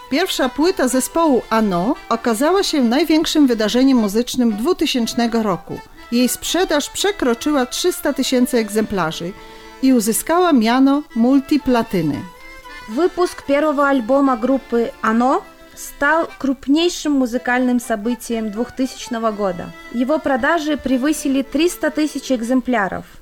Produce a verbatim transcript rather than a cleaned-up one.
Pierwsza płyta zespołu Ano okazała się największym wydarzeniem muzycznym dwutysięcznego roku. Jej sprzedaż przekroczyła trzysta tysięcy egzemplarzy i uzyskała miano multiplatyny. Выпуск первого альбома группы «Оно» стал крупнейшим музыкальным событием двухтысячного года. Его продажи превысили триста тысяч экземпляров.